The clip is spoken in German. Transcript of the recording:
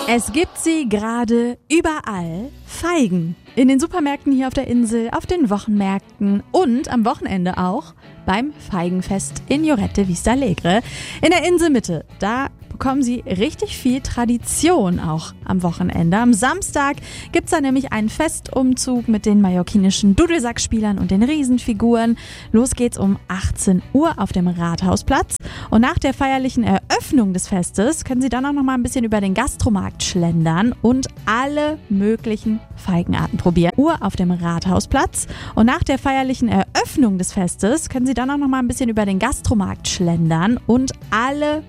Es gibt sie gerade überall. Feigen. In den Supermärkten hier auf der Insel, auf den Wochenmärkten und am Wochenende auch beim Feigenfest in Lloret de Vistalegre. In der Inselmitte, da bekommen sie richtig viel Tradition auch am Wochenende. Am Samstag gibt's da nämlich einen Festumzug mit den mallorquinischen Dudelsackspielern und den Riesenfiguren. Los geht's um 18 Uhr auf dem Rathausplatz. Und nach der feierlichen Eröffnung des Festes können Sie dann auch noch mal ein bisschen über den Gastromarkt schlendern und alle möglichen Feigenarten probieren. Uhr auf dem Rathausplatz. Und nach der feierlichen Eröffnung des Festes können Sie dann auch noch mal ein bisschen über den Gastromarkt schlendern und alle